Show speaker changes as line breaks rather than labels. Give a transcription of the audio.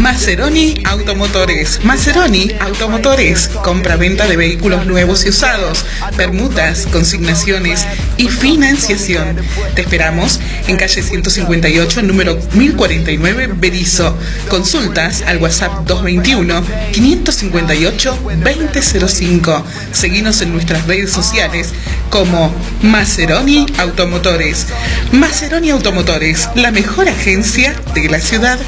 Maseroni Automotores. Maseroni Automotores. Compra-venta de vehículos nuevos y usados, permutas, consignaciones y financiación. Te esperamos en calle 158, número 1049, Berisso. Consultas al WhatsApp 221-558-2005. Seguinos en nuestras redes sociales como Maseroni Automotores. Maseroni Automotores, la mejor agencia de la ciudad.